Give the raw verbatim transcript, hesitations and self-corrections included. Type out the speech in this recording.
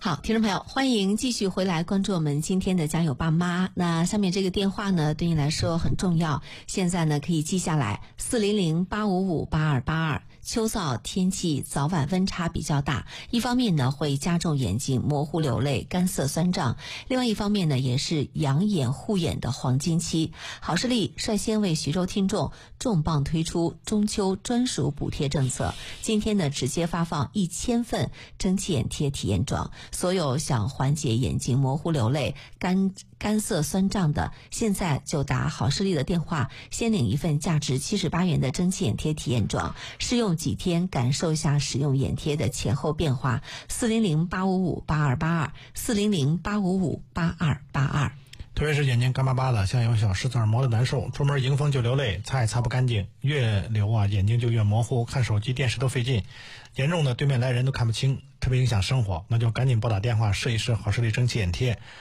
好，听众朋友，欢迎继续回来关注我们今天的家有爸妈。那下面这个电话呢，对你来说很重要，现在呢可以记下来：四零零八五五八二八二。秋燥天气早晚温差比较大，一方面呢会加重眼睛模糊流泪、干涩酸胀，另外一方面呢也是养眼护眼的黄金期。好视力率先为徐州听众重磅推出中秋专属补贴政策，今天呢直接发放一千份蒸汽眼贴体验装，所有想缓解眼睛模糊流泪、干干涩酸胀的，现在就打好视力的电话，先领一份价值七十八元的蒸汽眼贴体验装，试用几天，感受一下使用眼贴的前后变化。四零零八五五八二八二，四零零八五五八二八二。 特别是眼睛干巴巴的，像有小虱子耳膜的难受，出门迎风就流泪，擦也擦不干净，越流啊眼睛就越模糊，看手机电视都费劲，严重的对面来人都看不清，特别影响生活，那就赶紧拨打电话试一试好视力蒸汽眼贴。